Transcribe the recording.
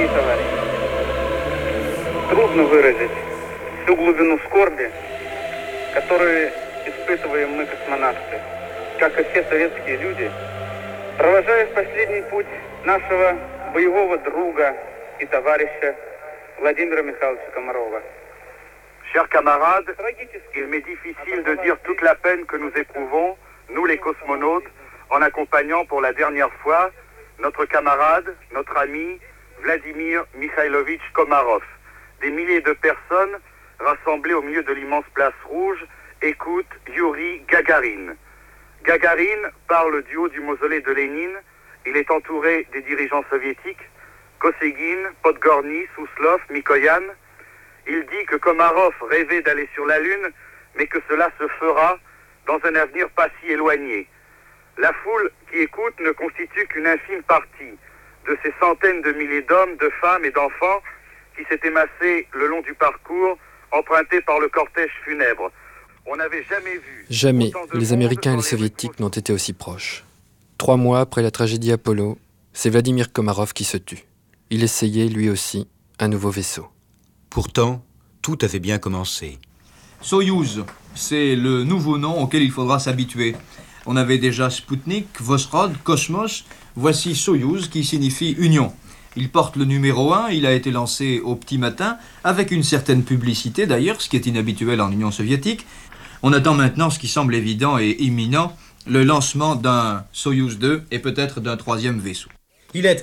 Дорогие товарищи, трудно выразить всю глубину скорби, которую испытываем мы, космонавты, как и все советские люди, провожая в последний путь нашего боевого друга и товарища Владимира Михайловича Комарова. Chers camarades, il m'est difficile de dire toute la peine que nous éprouvons, nous les cosmonautes, en accompagnant pour la dernière fois notre camarade, notre ami Vladimir Mikhailovitch Komarov. Des milliers de personnes rassemblées au milieu de l'immense place rouge écoutent Yuri Gagarin. Gagarin parle du haut du mausolée de Lénine. Il est entouré des dirigeants soviétiques, Kosygin, Podgorny, Souslov, Mikoyan. Il dit que Komarov rêvait d'aller sur la Lune, mais que cela se fera dans un avenir pas si éloigné. La foule qui écoute ne constitue qu'une infime partie de ces centaines de milliers d'hommes, de femmes et d'enfants qui s'étaient massés le long du parcours emprunté par le cortège funèbre. On n'avait jamais vu... Jamais les Américains et les Soviétiques n'ont été aussi proches. 3 mois après la tragédie Apollo, c'est Vladimir Komarov qui se tue. Il essayait, lui aussi, un nouveau vaisseau. Pourtant, tout avait bien commencé. Soyouz, c'est le nouveau nom auquel il faudra s'habituer. On avait déjà Sputnik, Voskhod, Cosmos. Voici Soyouz qui signifie Union. Il porte le numéro 1, il a été lancé au petit matin, avec une certaine publicité d'ailleurs, ce qui est inhabituel en Union soviétique. On attend maintenant ce qui semble évident et imminent, le lancement d'un Soyouz 2 et peut-être d'un 3e vaisseau. Il est